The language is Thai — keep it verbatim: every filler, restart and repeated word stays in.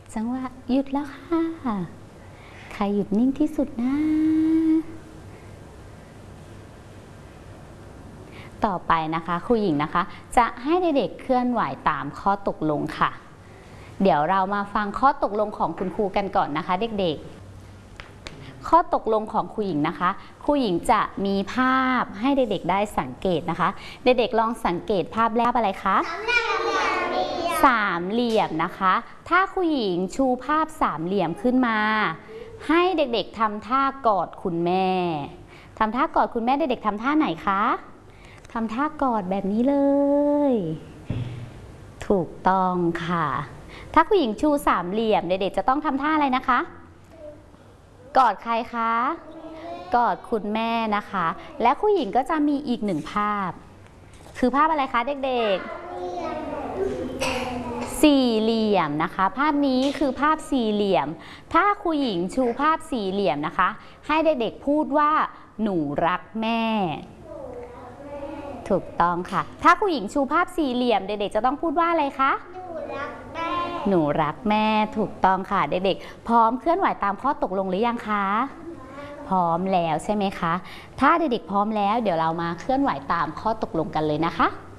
จังหวะหยุดแล้วค่ะใครหยุดนิ่งที่สุดนะต่อไปนะคะครูหญิงนะคะจะให้เด็กๆเคลื่อนไหวตามข้อตกลงค่ะเดี๋ยวเรามาฟังข้อตกลงของคุณครูกันก่อนนะคะเด็กๆข้อตกลงของครูหญิงนะคะครูหญิงจะมีภาพให้เด็กๆได้สังเกตนะคะเด็กๆลองสังเกตภาพแรกอะไรคะสามเหลี่ยมนะคะถ้าครูหญิงชูภาพสามเหลี่ยมขึ้นมาให้เด็กๆทำท่ากอดคุณแม่ทำท่ากอดคุณแม่เด็กๆทำท่าไหนคะทำท่ากอดแบบนี้เลยถูกต้องค่ะถ้าผู้หญิงชูสามเหลี่ยมเด็กๆจะต้องทำท่าอะไรนะคะกอดใครคะกอดคุณแม่นะคะและผู้หญิงก็จะมีอีกหนึ่งภาพคือภาพอะไรคะเด็กๆสี่เหลี่ยมนะคะภาพนี้คือภาพสี่เหลี่ยมถ้าครูหญิงชูภาพสี่เหลี่ยมนะคะให้เด็กๆพูดว่าหนูรักแม่ถูกต้องค่ะถ้าผู้หญิงชูภาพสี่เหลี่ยมเด็กๆจะต้องพูดว่าอะไรคะหนูรักแม่หนูรักแม่ถูกต้องค่ะเด็กๆพร้อมเคลื่อนไหวตามข้อตกลงหรือยังคะพร้อมแล้วใช่ไหมคะถ้าเด็กๆพร้อมแล้วเดี๋ยวเรามาเคลื่อนไหวตามข้อตกลงกันเลยนะคะ